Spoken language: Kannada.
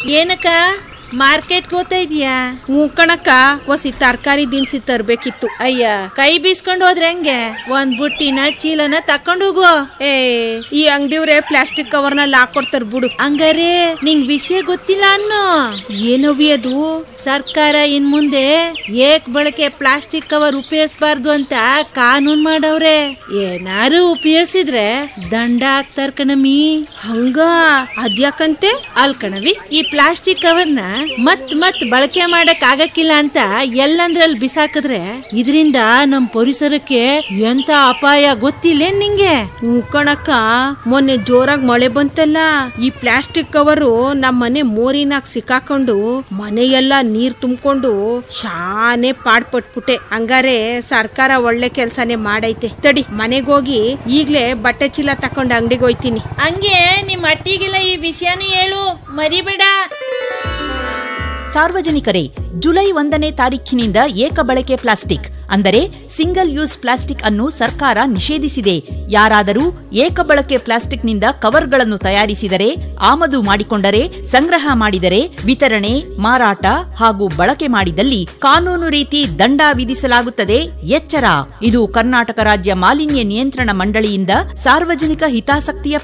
ಏನಕ್ಕ ಮಾರ್ಕೆಟ್ ಹೋಗ್ತಾ ಇದೀಯಾ? ಕಣಕ್ಕ, ಒಸಿ ತರಕಾರಿ ದಿನಸಿ ತರ್ಬೇಕಿತ್ತು. ಅಯ್ಯ, ಕೈ ಬೀಸ್ಕೊಂಡ್ ಹೋದ್ರೆ ಹೆಂಗೆ? ಒಂದ್ ಬುಟ್ಟಿನ ಚೀಲನ ತಕೊಂಡ್ ಹೋಗು. ಈ ಅಂಗಡಿಯವ್ರೆ ಪ್ಲಾಸ್ಟಿಕ್ ಕವರ್ನ ಹಾಕೊಡ್ತಾರ ಬಿಡು. ಹಂಗಾರೆ ನಿಂಗ್ ವಿಷಯ ಗೊತ್ತಿಲ್ಲ ಅನ್ನೋ? ಏನವಿ ಅದು? ಸರ್ಕಾರ ಇನ್ ಮುಂದೆ ಏಕ್ ಬಳಕೆ ಪ್ಲಾಸ್ಟಿಕ್ ಕವರ್ ಉಪಯೋಗಿಸಬಾರ್ದು ಅಂತ ಕಾನೂನ್ ಮಾಡವ್ರೆ. ಏನಾರು ಉಪಯೋಗಿಸಿದ್ರೆ ದಂಡ ಹಾಕ್ತಾರ ಕಣಮಿ. ಹಂಗ? ಅದ್ಯಾಕಂತೆ? ಅಲ್ ಕಣವಿ, ಈ ಪ್ಲಾಸ್ಟಿಕ್ ಕವರ್ನ ಮತ್ ಬಳಕೆ ಮಾಡಕ್ ಆಗಕ್ಕಿಲ್ಲ ಅಂತ ಎಲ್ಲಂದ್ರಲ್ಲಿ ಬಿಸಾಕಿದ್ರೆ ಇದರಿಂದ ನಮ್ ಪರಿಸರಕ್ಕೆ ಎಂತ ಅಪಾಯ ಗೊತ್ತಿಲ್ಲ ನಿಂಗೆ? ಕಣಕ್ಕ, ಮೊನ್ನೆ ಜೋರಾಗಿ ಮಳೆ ಬಂತಲ್ಲ, ಈ ಪ್ಲಾಸ್ಟಿಕ್ ಕವರು ನಮ್ ಮನೆ ಮೋರಿನಾಗ ಸಿಕ್ಕಾಕೊಂಡು ಮನೆಯೆಲ್ಲ ನೀರ್ ತುಂಬಿಕೊಂಡು ಶಾನೆ ಪಾಡ್ಪಟ್ಬಿಟ್ಟೆ. ಹಂಗಾರೆ ಸರ್ಕಾರ ಒಳ್ಳೆ ಕೆಲ್ಸನೇ ಮಾಡೈತೆ. ತಡಿ, ಮನೆಗೋಗಿ ಈಗ್ಲೇ ಬಟ್ಟೆ ಚೀಲ ತಕೊಂಡ್ ಅಂಗಡಿಗೆ ಹೋಯ್ತೀನಿ. ಹಂಗೆ ನಿಮ್ ಅಟ್ಟಿಗೆಲ್ಲ ಈ ವಿಷಯನೂ ಹೇಳು, ಮರಿಬೇಡ. ಸಾರ್ವಜನಿಕರೇ, ಜುಲೈ 1ನೇ ತಾರೀಖಿನಿಂದ ಏಕಬಳಕೆ ಪ್ಲಾಸ್ಟಿಕ್ ಅಂದರೆ ಸಿಂಗಲ್ ಯೂಸ್ ಪ್ಲಾಸ್ಟಿಕ್ ಅನ್ನು ಸರ್ಕಾರ ನಿಷೇಧಿಸಿದೆ. ಯಾರಾದರೂ ಏಕಬಳಕೆ ಪ್ಲಾಸ್ಟಿಕ್ನಿಂದ ಕವರ್ಗಳನ್ನು ತಯಾರಿಸಿದರೆ, ಆಮದು ಮಾಡಿಕೊಂಡರೆ, ಸಂಗ್ರಹ ಮಾಡಿದರೆ, ವಿತರಣೆ, ಮಾರಾಟ ಹಾಗೂ ಬಳಕೆ ಮಾಡಿದಲ್ಲಿ ಕಾನೂನು ರೀತಿ ದಂಡ ವಿಧಿಸಲಾಗುತ್ತದೆ. ಎಚ್ಚರ! ಇದು ಕರ್ನಾಟಕ ರಾಜ್ಯ ಮಾಲಿನ್ಯ ನಿಯಂತ್ರಣ ಮಂಡಳಿಯಿಂದ ಸಾರ್ವಜನಿಕ ಹಿತಾಸಕ್ತಿಯ